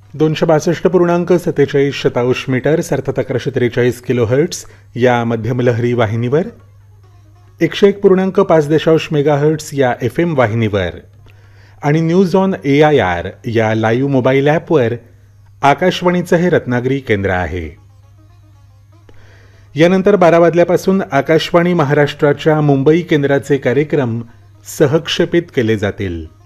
262.47 शतांश मीटर्स अर्थात 1143 किलोहर्ट्ज या मध्यम लहरी वाहिनीवर, 101.5 मेगाहर्ट्ज या FM वाहिनीवर आणि न्यूज ऑन AIR या लाईव्ह मोबाईल ॲपवर आकाशवाणीचं हे रत्नागिरी केंद्र आहे. यानंतर 12 वाजल्यापासून आकाशवाणी महाराष्ट्राच्या मुंबई केंद्राचे कार्यक्रम सहक्षेपित केले जातील.